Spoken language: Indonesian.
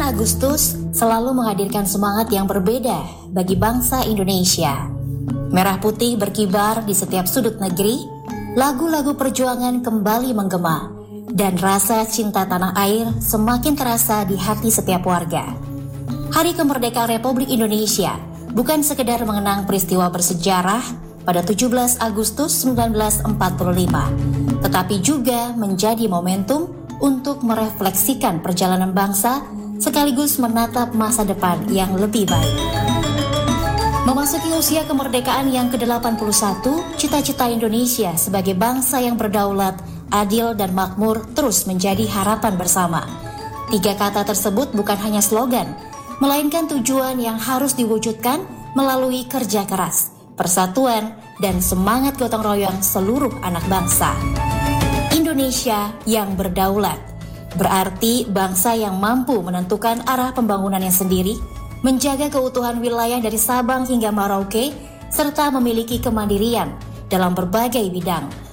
Agustus selalu menghadirkan semangat yang berbeda bagi bangsa Indonesia. Merah putih berkibar di setiap sudut negeri, lagu-lagu perjuangan kembali menggema, dan rasa cinta tanah air semakin terasa di hati setiap warga. Hari Kemerdekaan Republik Indonesia bukan sekedar mengenang peristiwa bersejarah pada 17 Agustus 1945, tetapi juga menjadi momentum untuk merefleksikan perjalanan bangsa sekaligus menatap masa depan yang lebih baik. Memasuki usia kemerdekaan yang ke-81, cita-cita Indonesia sebagai bangsa yang berdaulat, adil dan makmur terus menjadi harapan bersama. 3 kata tersebut bukan hanya slogan, melainkan tujuan yang harus diwujudkan melalui kerja keras, persatuan, dan semangat gotong royong seluruh anak bangsa. Indonesia yang berdaulat berarti bangsa yang mampu menentukan arah pembangunannya sendiri, menjaga keutuhan wilayah dari Sabang hingga Merauke, serta memiliki kemandirian dalam berbagai bidang,